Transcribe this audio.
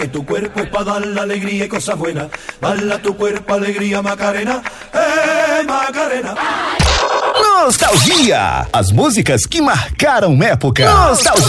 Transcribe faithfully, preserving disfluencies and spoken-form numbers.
Que tu cuerpo es para dar la alegría y cosas buenas. Dale a tu cuerpo alegría, Macarena. ¡Eh, Macarena! Nostalgia. As músicas que marcaram época. Nostalgia.